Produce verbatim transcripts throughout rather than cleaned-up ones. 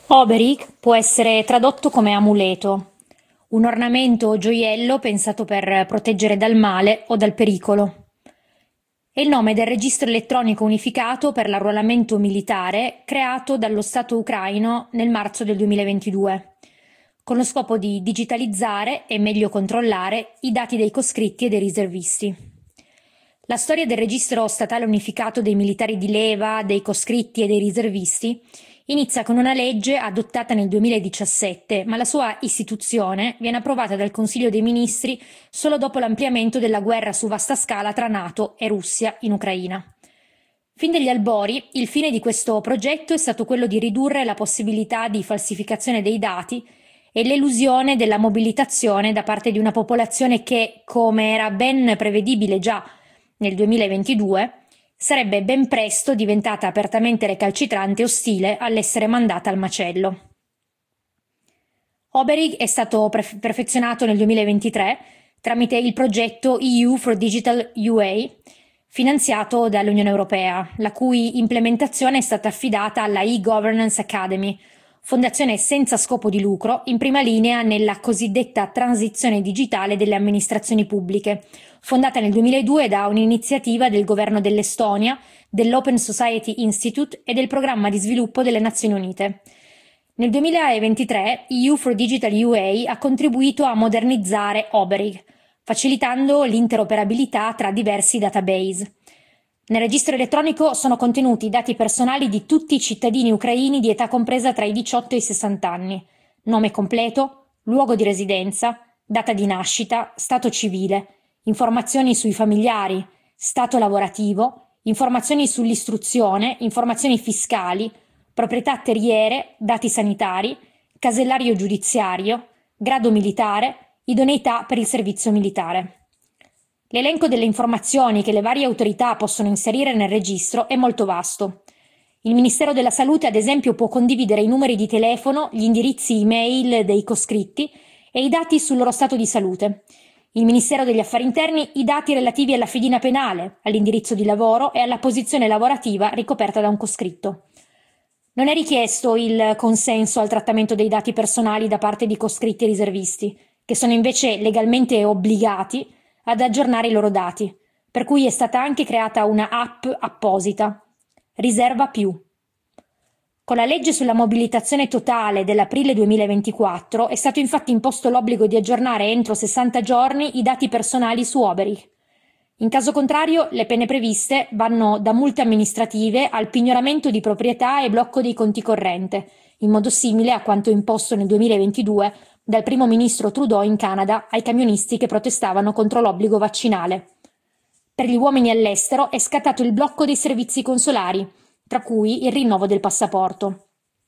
Oberik può essere tradotto come amuleto, un ornamento o gioiello pensato per proteggere dal male o dal pericolo. È il nome del registro elettronico unificato per l'arruolamento militare creato dallo Stato ucraino nel marzo del duemilaventidue, con lo scopo di digitalizzare e meglio controllare i dati dei coscritti e dei riservisti. La storia del registro statale unificato dei militari di leva, dei coscritti e dei riservisti inizia con una legge adottata nel duemiladiciassette, ma la sua istituzione viene approvata dal Consiglio dei Ministri solo dopo l'ampliamento della guerra su vasta scala tra NATO e Russia in Ucraina. Fin dagli albori, il fine di questo progetto è stato quello di ridurre la possibilità di falsificazione dei dati e l'elusione della mobilitazione da parte di una popolazione che, come era ben prevedibile già nel duemilaventidue, sarebbe ben presto diventata apertamente recalcitrante e ostile all'essere mandata al macello. Oberik è stato perf- perfezionato nel duemilaventitré tramite il progetto E U for Digital U A, finanziato dall'Unione Europea, la cui implementazione è stata affidata alla e-Governance Academy, fondazione senza scopo di lucro in prima linea nella cosiddetta transizione digitale delle amministrazioni pubbliche, fondata nel duemiladue da un'iniziativa del governo dell'Estonia, dell'Open Society Institute e del programma di sviluppo delle Nazioni Unite. Nel duemilaventitré E U for Digital U A ha contribuito a modernizzare Oberik, facilitando l'interoperabilità tra diversi database. Nel registro elettronico sono contenuti i dati personali di tutti i cittadini ucraini di età compresa tra i diciotto e i sessanta anni, nome completo, luogo di residenza, data di nascita, stato civile, informazioni sui familiari, stato lavorativo, informazioni sull'istruzione, informazioni fiscali, proprietà terriere, dati sanitari, casellario giudiziario, grado militare, idoneità per il servizio militare. L'elenco delle informazioni che le varie autorità possono inserire nel registro è molto vasto. Il Ministero della Salute, ad esempio, può condividere i numeri di telefono, gli indirizzi email dei coscritti e i dati sul loro stato di salute. Il Ministero degli Affari Interni i dati relativi alla fedina penale, all'indirizzo di lavoro e alla posizione lavorativa ricoperta da un coscritto. Non è richiesto il consenso al trattamento dei dati personali da parte di coscritti e riservisti, che sono invece legalmente obbligati ad aggiornare i loro dati, per cui è stata anche creata una app apposita, Riserva Più. Con la legge sulla mobilitazione totale dell'aprile duemilaventiquattro è stato infatti imposto l'obbligo di aggiornare entro sessanta giorni i dati personali su Oberik. In caso contrario, le pene previste vanno da multe amministrative al pignoramento di proprietà e blocco dei conti corrente, in modo simile a quanto imposto nel duemilaventidue dal primo ministro Trudeau in Canada ai camionisti che protestavano contro l'obbligo vaccinale. Per gli uomini all'estero è scattato il blocco dei servizi consolari, tra cui il rinnovo del passaporto.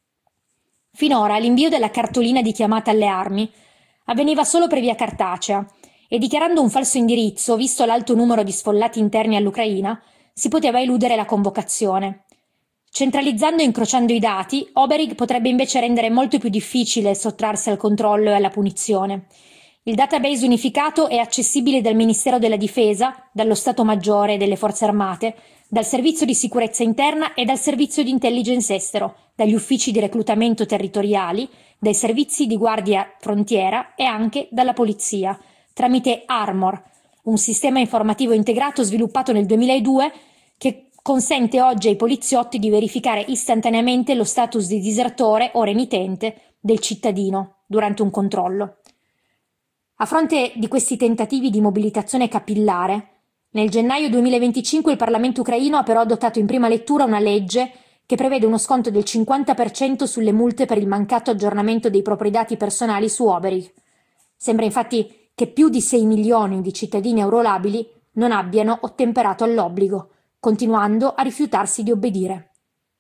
Finora l'invio della cartolina di chiamata alle armi avveniva solo per via cartacea e dichiarando un falso indirizzo, visto l'alto numero di sfollati interni all'Ucraina, si poteva eludere la convocazione. Centralizzando e incrociando i dati, Oberik potrebbe invece rendere molto più difficile sottrarsi al controllo e alla punizione. Il database unificato è accessibile dal Ministero della Difesa, dallo Stato Maggiore delle Forze Armate, dal Servizio di Sicurezza Interna e dal Servizio di Intelligence Estero, dagli uffici di reclutamento territoriali, dai servizi di guardia frontiera e anche dalla Polizia, tramite Armor, un sistema informativo integrato sviluppato nel duemiladue che consente oggi ai poliziotti di verificare istantaneamente lo status di disertore o renitente del cittadino durante un controllo. A fronte di questi tentativi di mobilitazione capillare, nel gennaio duemilaventicinque il Parlamento ucraino ha però adottato in prima lettura una legge che prevede uno sconto del cinquanta per cento sulle multe per il mancato aggiornamento dei propri dati personali su Oberik. Sembra infatti che più di sei milioni di cittadini eurolabili non abbiano ottemperato all'obbligo, continuando a rifiutarsi di obbedire.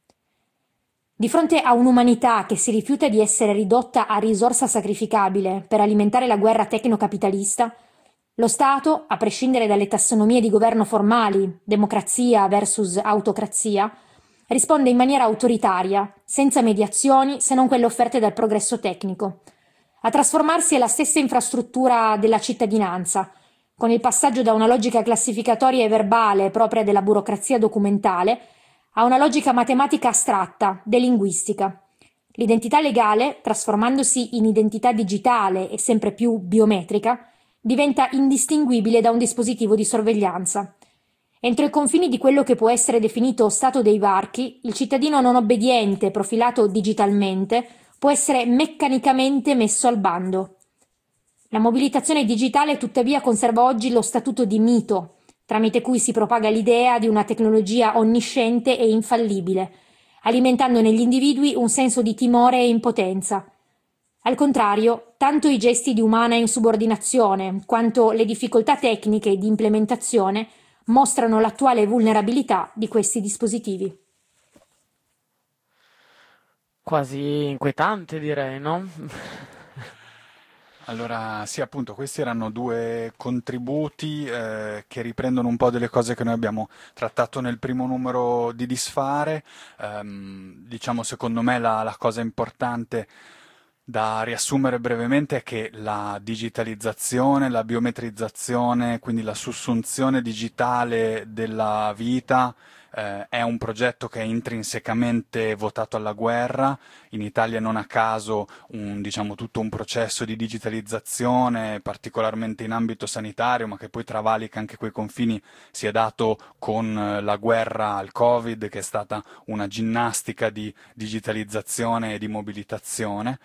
Di fronte a un'umanità che si rifiuta di essere ridotta a risorsa sacrificabile per alimentare la guerra tecnocapitalista, lo Stato, a prescindere dalle tassonomie di governo formali, democrazia versus autocrazia, risponde in maniera autoritaria, senza mediazioni se non quelle offerte dal progresso tecnico. A trasformarsi è la stessa infrastruttura della cittadinanza, con il passaggio da una logica classificatoria e verbale propria della burocrazia documentale a una logica matematica astratta, delinguistica. L'identità legale, trasformandosi in identità digitale e sempre più biometrica, diventa indistinguibile da un dispositivo di sorveglianza. Entro i confini di quello che può essere definito stato dei varchi, il cittadino non obbediente profilato digitalmente può essere meccanicamente messo al bando. La mobilitazione digitale tuttavia conserva oggi lo statuto di mito, tramite cui si propaga l'idea di una tecnologia onnisciente e infallibile, alimentando negli individui un senso di timore e impotenza. Al contrario, tanto i gesti di umana insubordinazione quanto le difficoltà tecniche di implementazione mostrano l'attuale vulnerabilità di questi dispositivi. Quasi inquietante, direi, no? Allora, sì, appunto, questi erano due contributi eh, che riprendono un po' delle cose che noi abbiamo trattato nel primo numero di Disfare. Ehm, diciamo, secondo me la, la cosa importante da riassumere brevemente è che la digitalizzazione, la biometrizzazione, quindi la sussunzione digitale della vita, eh, è un progetto che è intrinsecamente votato alla guerra. In Italia non a caso un, diciamo, tutto un processo di digitalizzazione, particolarmente in ambito sanitario, ma che poi travalica anche quei confini, si è dato con eh, la guerra al Covid, che è stata una ginnastica di digitalizzazione e di mobilitazione.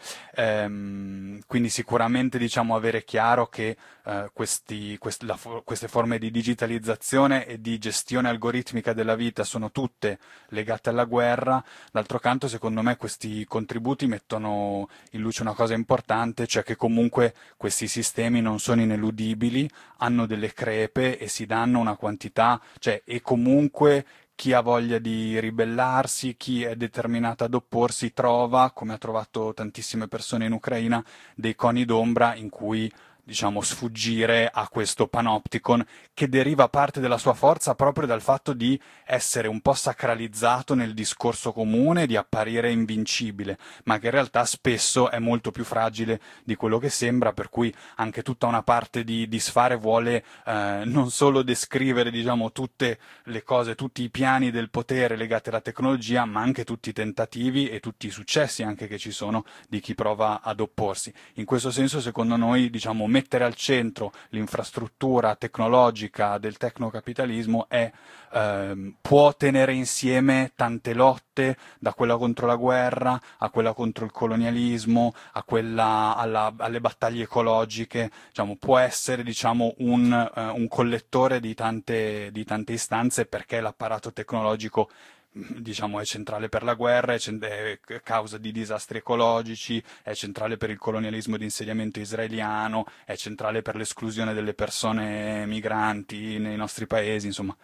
Ehm, quindi sicuramente diciamo avere chiaro che eh, questi- quest- la fo- queste forme di digitalizzazione e di gestione algoritmica della vita sono tutte legate alla guerra. D'altro canto, secondo me, questi contributi mettono in luce una cosa importante, cioè che comunque questi sistemi non sono ineludibili, hanno delle crepe e si danno una quantità, cioè, e comunque chi ha voglia di ribellarsi, chi è determinato ad opporsi, trova, come ha trovato tantissime persone in Ucraina, dei coni d'ombra in cui, diciamo, sfuggire a questo panopticon che deriva parte della sua forza proprio dal fatto di essere un po' sacralizzato nel discorso comune, di apparire invincibile, ma che in realtà spesso è molto più fragile di quello che sembra, per cui anche tutta una parte di, di Sfare vuole eh, non solo descrivere, diciamo, tutte le cose, tutti i piani del potere legati alla tecnologia, ma anche tutti i tentativi e tutti i successi anche che ci sono di chi prova ad opporsi. In questo senso, secondo noi, diciamo, mettere al centro l'infrastruttura tecnologica del tecnocapitalismo è, ehm, può tenere insieme tante lotte, da quella contro la guerra a quella contro il colonialismo, a quella alla- alle battaglie ecologiche, diciamo, può essere, diciamo, un, eh, un collettore di tante, di tante istanze, perché l'apparato tecnologico, mh, diciamo, è centrale per la guerra, è, cen- è causa di disastri ecologici, è centrale per il colonialismo di insediamento israeliano, è centrale per l'esclusione delle persone migranti nei nostri paesi, insomma.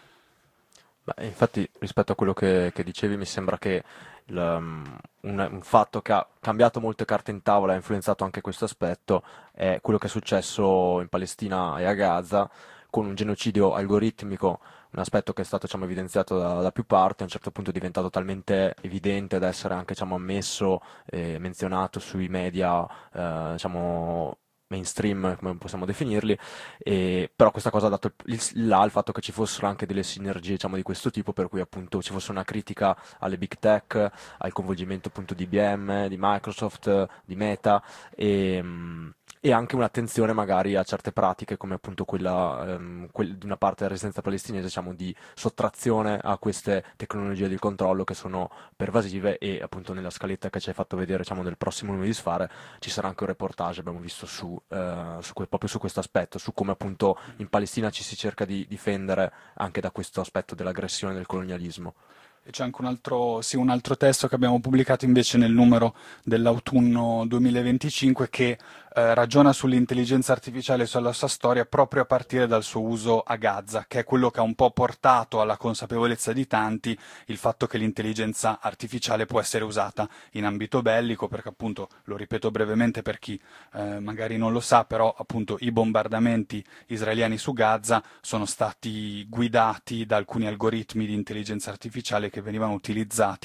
Beh, infatti, rispetto a quello che, che dicevi, mi sembra che il, um, un, un fatto che ha cambiato molte carte in tavola e ha influenzato anche questo aspetto è quello che è successo in Palestina e a Gaza con un genocidio algoritmico, un aspetto che è stato, diciamo, evidenziato da, da più parti, a un certo punto è diventato talmente evidente da essere anche, diciamo, ammesso e menzionato sui media, eh, diciamo, mainstream, come possiamo definirli, e, però questa cosa ha dato il, il là al fatto che ci fossero anche delle sinergie, diciamo, di questo tipo, per cui appunto ci fosse una critica alle big tech, al coinvolgimento appunto di I B M, di Microsoft, di Meta e, mh, e anche un'attenzione magari a certe pratiche come appunto quella ehm, quel- di una parte della resistenza palestinese, diciamo, di sottrazione a queste tecnologie di controllo che sono pervasive. E appunto nella scaletta che ci hai fatto vedere, diciamo, del prossimo numero di Sfare ci sarà anche un reportage, abbiamo visto, su, eh, su que- proprio su questo aspetto, su come appunto in Palestina ci si cerca di difendere anche da questo aspetto dell'aggressione e del colonialismo. E c'è anche un altro, sì, un altro testo che abbiamo pubblicato invece nel numero dell'autunno duemilaventicinque, che eh, ragiona sull'intelligenza artificiale e sulla sua storia proprio a partire dal suo uso a Gaza, che è quello che ha un po' portato alla consapevolezza di tanti il fatto che l'intelligenza artificiale può essere usata in ambito bellico, perché appunto, lo ripeto brevemente per chi eh, magari non lo sa, però appunto i bombardamenti israeliani su Gaza sono stati guidati da alcuni algoritmi di intelligenza artificiale che venivano utilizzati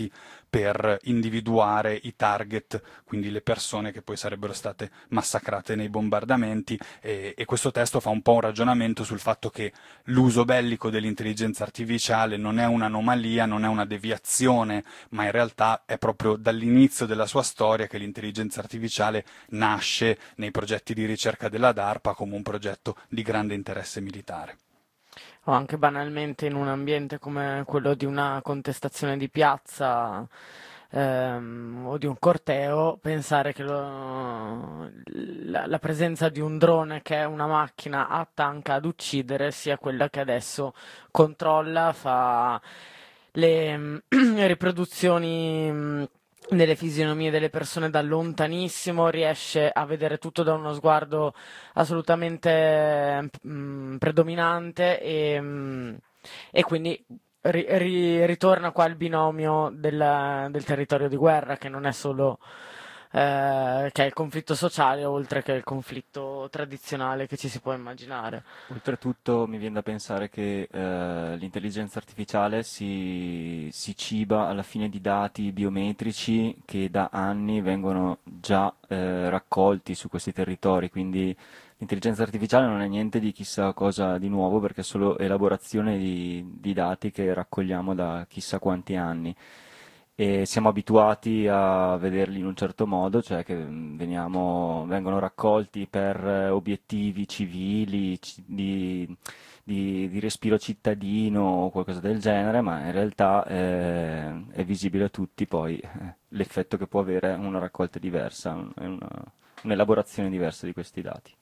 per individuare i target, quindi le persone che poi sarebbero state massacrate nei bombardamenti e, e questo testo fa un po' un ragionamento sul fatto che l'uso bellico dell'intelligenza artificiale non è un'anomalia, non è una deviazione, ma in realtà è proprio dall'inizio della sua storia che l'intelligenza artificiale nasce nei progetti di ricerca della DARPA come un progetto di grande interesse militare. O anche banalmente in un ambiente come quello di una contestazione di piazza ehm, o di un corteo, pensare che lo- la, la presenza di un drone che è una macchina atta anche ad uccidere sia quella che adesso controlla, fa le mm, riproduzioni mm, delle fisionomie delle persone da lontanissimo, riesce a vedere tutto da uno sguardo assolutamente mm, predominante e, mm, e quindi ri- ri- ritorna qua il binomio del, del territorio di guerra, che non è solo eh, che è il conflitto sociale, oltre che il conflitto tradizionale che ci si può immaginare. Oltretutto mi viene da pensare che eh, l'intelligenza artificiale si, si ciba alla fine di dati biometrici che da anni vengono già eh, raccolti su questi territori, quindi l'intelligenza artificiale non è niente di chissà cosa di nuovo perché è solo elaborazione di, di dati che raccogliamo da chissà quanti anni e siamo abituati a vederli in un certo modo, cioè che mm, veniamo- vengono raccolti per eh, obiettivi civili, ci- di, di- di respiro cittadino o qualcosa del genere, ma in realtà eh, è visibile a tutti poi eh, l'effetto che può avere una raccolta diversa, un- una- un'elaborazione diversa di questi dati.